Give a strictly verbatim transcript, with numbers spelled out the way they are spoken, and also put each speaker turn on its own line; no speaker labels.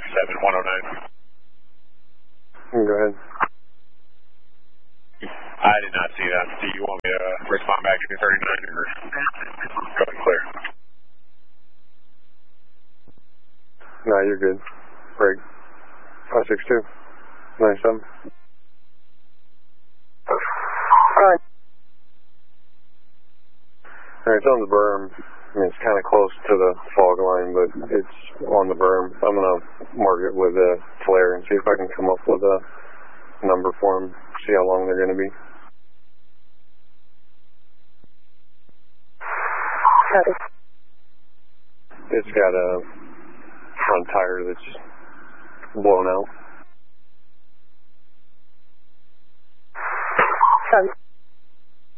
seven one oh nine.
Go ahead.
I did not see that. Do you want me to respond back to two thirty-nine or go and clear?
No, you're good. Break. five six two nine seven. Alright. Alright, it's on the berm. I mean, it's kind of close to the fog line, but it's on the berm. I'm going to mark it with a flare and see if I can come up with a number for them, see how long they're going to be.
Copy.
It's got a front tire that's blown out.
Copy.